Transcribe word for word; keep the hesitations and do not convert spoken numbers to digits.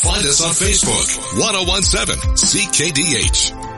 Find us on Facebook, ten seventeen C K D H.